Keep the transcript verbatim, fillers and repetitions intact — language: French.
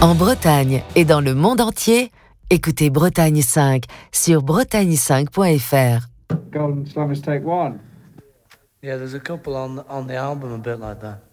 En Bretagne et dans le monde entier, écoutez Bretagne cinq sur bretagne cinq point f r. Golden Slummers Take One. Yeah, there's a couple on on the album a bit like that.